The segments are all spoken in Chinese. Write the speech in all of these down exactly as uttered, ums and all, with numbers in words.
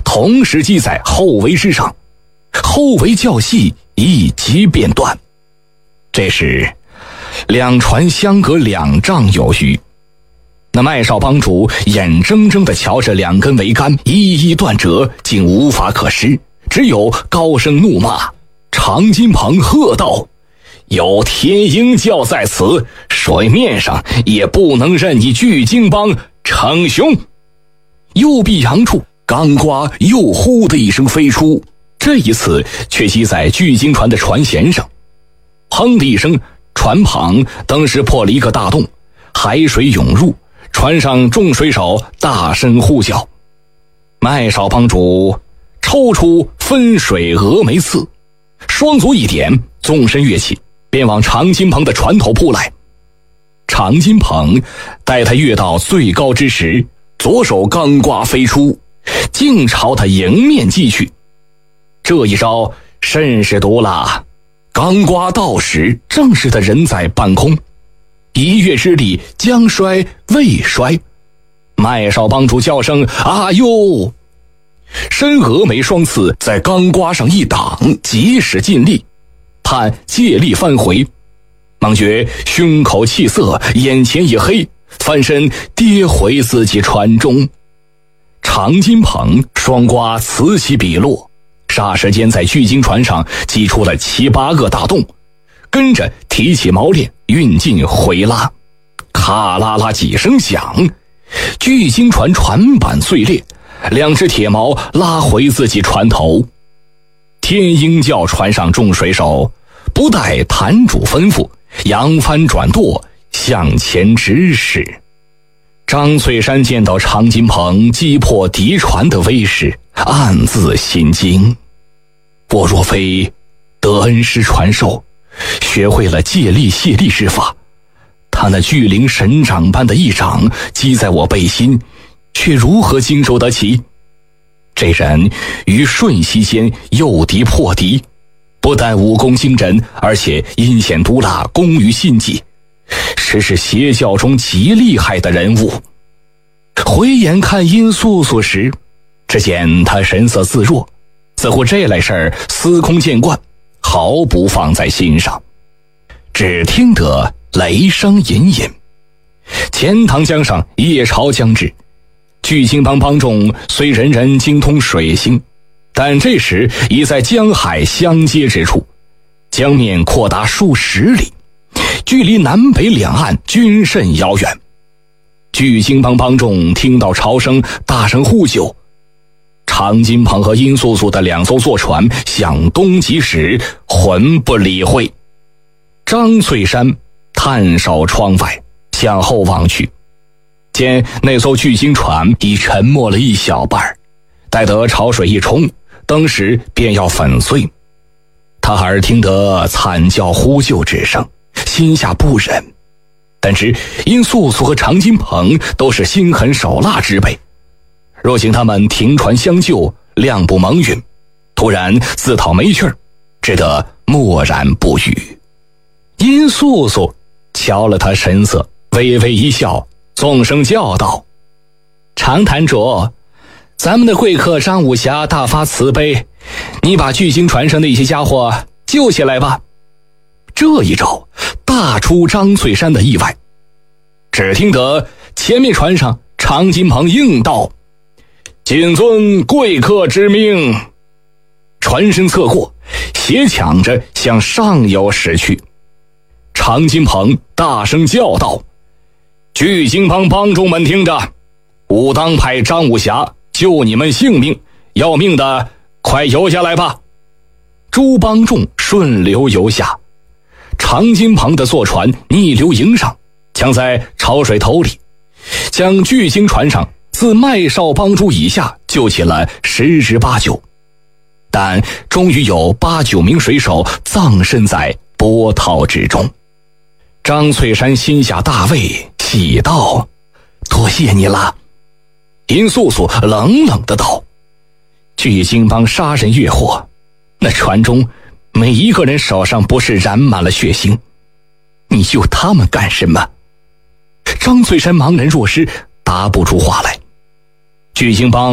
同时系在后围之上，后围较细，一击便断。这时两船相隔两丈有余，那麦少帮主眼睁睁地瞧着两根桅杆一一断折，竟无法可施，只有高声怒骂。常金鹏喝道：有天鹰教在此，水面上也不能任你巨鲸帮逞雄。右臂扬处，钢瓜又呼的一声飞出，这一次却击在巨鲸船的船舷上。砰的一声，船旁当时破了一个大洞，海水涌入，船上众水手大声呼叫。麦少帮主抽出分水峨眉刺，双足一点，纵身跃起，便往常金鹏的船头扑来。常金鹏待他跃到最高之时，左手钢瓜飞出，竟朝他迎面击去。这一招甚是毒辣，钢瓜到时，正是他人在半空，一跃之力将摔未摔。麦少帮主叫声啊哟，伸峨眉双刺在钢瓜上一挡，即使尽力，盼借力翻回，猛觉胸口气塞，眼前一黑，翻身跌回自己船中。常金鹏双瓜此起彼落，霎时间在巨鲸船上击出了七八个大洞，跟着提起锚链运进回拉，咔啦啦几声响，巨鲸船船板碎裂，两只铁锚拉回自己船头。天鹰教船上众水手不待坛主吩咐，扬帆转舵向前直驶。张翠山见到常金鹏击破敌船的威势，暗自心惊。我若非得恩师传授，学会了借力卸力之法，他那巨灵神掌般的一掌击在我背心，却如何经受得起？这人于瞬息间诱敌破敌，不但武功惊人，而且阴险毒辣，工于心计，实是邪教中极厉害的人物。回眼看殷素素时，只见他神色自若，似乎这类事儿司空见惯，毫不放在心上。只听得雷声隐隐，钱塘江上夜潮将至，巨鲸帮帮众虽人人精通水性，但这时已在江海相接之处，江面扩达数十里，距离南北两岸均甚遥远。巨鲸帮帮众听到潮声，大声呼救。常金鹏和殷素素的两艘坐船向东疾驶，魂不理会。张翠山探哨窗外，向后望去，见那艘巨鲸船已沉没了一小半，待得潮水一冲，当时便要粉碎。他耳听得惨叫呼救之声，心下不忍，但知殷素素和常金鹏都是心狠手辣之辈，若请他们停船相救，量不蒙允，突然自讨没趣儿，只得默然不语。殷素素瞧了他神色，微微一笑，纵声叫道：常坛主，咱们的贵客张武侠大发慈悲，你把巨鲸船上的一些家伙救起来吧。这一招大出张翠山的意外，只听得前面船上常金鹏应道：谨遵贵客之命。船身侧过，斜抢着向上游驶去。常金鹏大声叫道：巨鲸帮帮众们听着，武当派张武侠救你们性命，要命的快游下来吧。诸帮众顺流游下，常金鹏的坐船逆流迎上，抢在潮水头里，将巨鲸船上自麦少帮主以下救起了十之八九，但终于有八九名水手葬身在波涛之中。张翠山心下大慰，喜道：多谢你了。殷素素冷冷的道：巨鲸帮杀人越货，那船中每一个人手上不是染满了血腥，你救他们干什么？张翠山茫然若失，答不出话来。巨鲸帮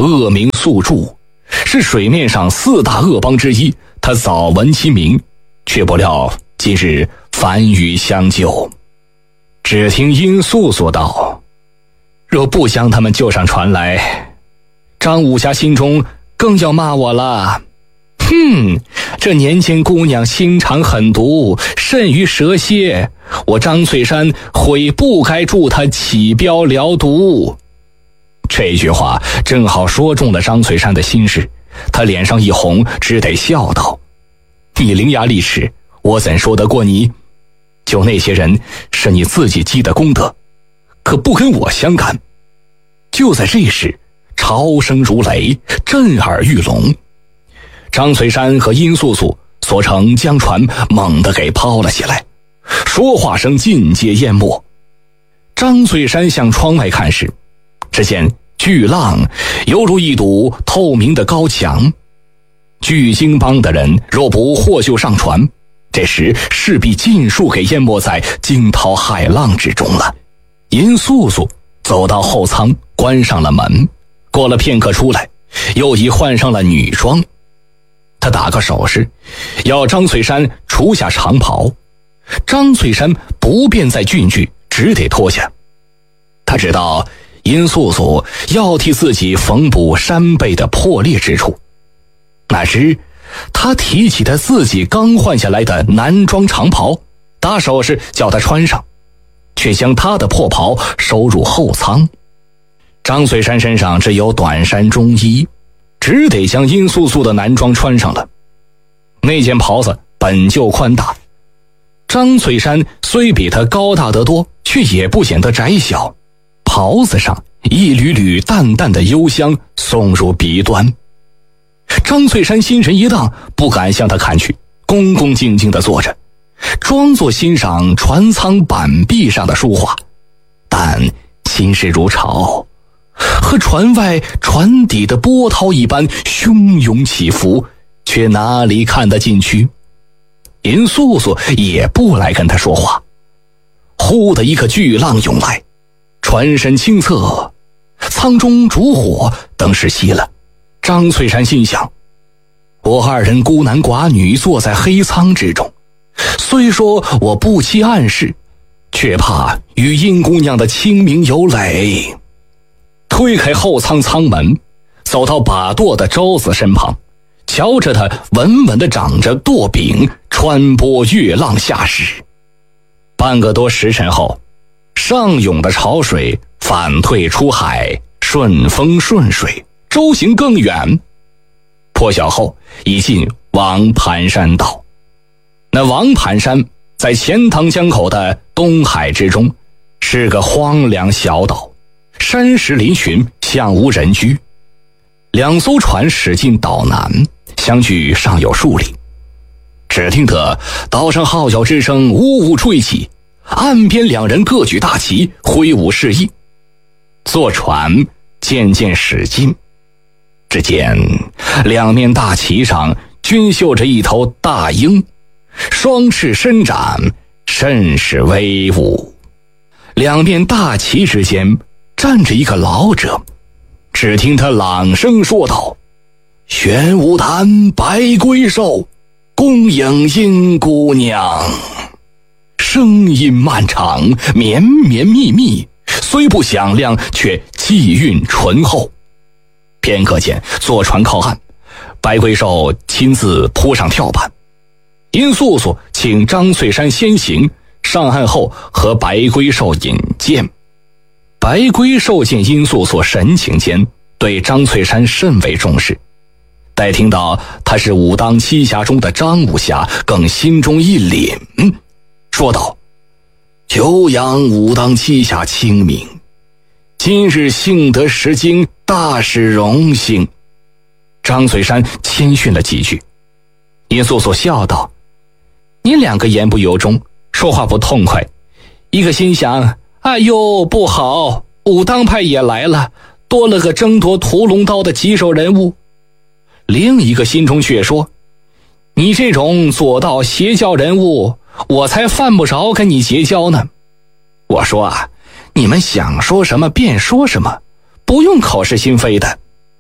恶名宿著，是水面上四大恶帮之一。他早闻其名，却不料今日反与相救。只听殷素素道：“若不将他们救上船来，张武侠心中更要骂我了。哼，这年轻姑娘心肠狠毒，甚于蛇蝎，我张翠山悔不该助她起标疗毒。”这句话正好说中了张翠山的心事，他脸上一红，只得笑道：“你伶牙俐齿，我怎说得过你？救那些人是你自己积的功德，可不跟我相干。”就在这时，潮声如雷，震耳欲聋。张翠山和殷素素所乘将船猛地给抛了起来，说话声尽皆淹没。张翠山向窗外看时，只见巨浪犹如一堵透明的高墙。巨鲸帮的人若不获救上船，这时势必尽数给淹没在惊涛骇浪之中了。殷素素走到后舱，关上了门，过了片刻出来，又已换上了女装。他打个手势，要张翠山除下长袍。张翠山不便再俊句，只得脱下。他知道殷素素要替自己缝补衫背的破裂之处，哪知他提起他自己刚换下来的男装长袍，打手势叫他穿上，却将他的破袍收入后舱。张翠山身上只有短衫中衣，只得将殷素素的男装穿上了。那件袍子本就宽大，张翠山虽比他高大得多，却也不显得窄小。袍子上一缕缕淡淡的幽香送入鼻端。张翠山心神一荡，不敢向他看去，恭恭敬敬地坐着，装作欣赏船舱板壁上的书画，但心事如潮，和船外船底的波涛一般汹涌起伏，却哪里看得进去。殷素素也不来跟他说话。忽的一个巨浪涌来，船身清侧，舱中烛火，灯是熄了。张翠山心想，我二人孤男寡女坐在黑舱之中，虽说我不期暗示，却怕与殷姑娘的清明有累。推开后舱舱门，走到把舵的周子身旁，瞧着他稳稳地掌着舵柄，穿波越浪下驶。半个多时辰后，上涌的潮水反退出海，顺风顺水，舟行更远。破晓后已进王盘山道。那王盘山在钱塘江口的东海之中，是个荒凉小岛，山石林群，向无人居。两艘船驶进岛南，相距尚有数里。只听得岛上号角之声呜呜吹起，岸边两人各举大旗，挥舞示意。坐船渐渐驶近，只见两面大旗上均绣着一头大鹰，双翅伸展，甚是威武。两面大旗之间站着一个老者，只听他朗声说道：“玄武潭白龟兽，恭迎殷姑娘。”声音漫长，绵绵密密，虽不响亮，却气韵醇厚。片刻间，坐船靠岸，白龟兽亲自扑上跳板。殷素素请张翠山先行，上岸后和白龟兽引荐。白龟兽见殷素素神情间对张翠山甚为重视，待听到他是武当七侠中的张武侠，更心中一凛，说道：“久仰武当七侠清明，今日幸得识经，大是荣幸。”张翠山谦逊了几句。殷素素笑道：“你两个言不由衷，说话不痛快。一个心想，哎呦不好，武当派也来了，多了个争夺屠龙刀的棘手人物。另一个心中却说，你这种左道邪教人物，我才犯不着跟你结交呢。我说啊，你们想说什么便说什么，不用口是心非的。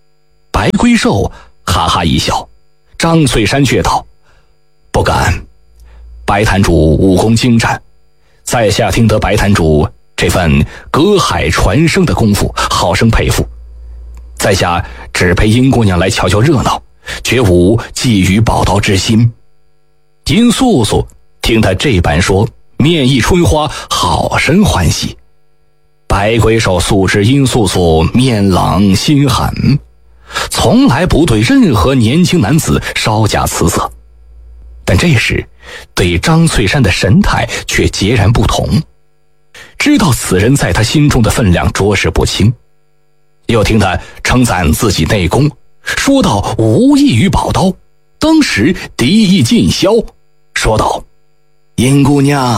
白龟寿哈哈一笑，张翠山却道：不敢，白坛主武功精湛，在下听得白坛主这份隔海传声的功夫，好生佩服。在下只陪殷姑娘来瞧瞧热闹，绝无觊觎宝刀之心。殷素素听他这般说，面溢春花，好生欢喜。白龟寿素知殷素素面冷心狠，从来不对任何年轻男子稍加辞色，但这时对张翠山的神态却截然不同，知道此人在他心中的分量着实不轻。又听他称赞自己内功，说到无异于宝刀，当时敌意尽消，说道：殷姑娘